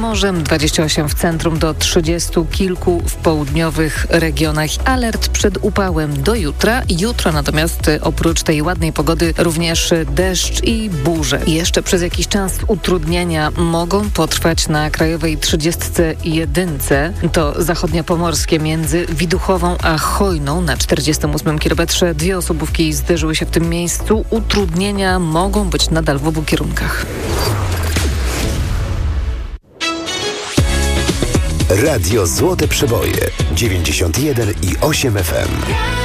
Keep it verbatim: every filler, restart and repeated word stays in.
morzem, dwadzieścia osiem w centrum do trzydziestu kilku w południowych regionach. Alert przed upałem do jutra. Jutro natomiast oprócz tej ładnej pogody również deszcz i burze. Jeszcze przez jakiś czas utrudnienia mogą potrwać na krajowej trzydziestce jedynce. To zachodnia pomorskie między Widuchową a Chojną na czterdziestym ósmym kilometrze. Dwie osobówki zderzyły się w tym miejscu. Utrudnienia mogą być nadal w obu kierunkach. Radio Złote Przeboje dziewięćdziesiąt jeden i osiem F M.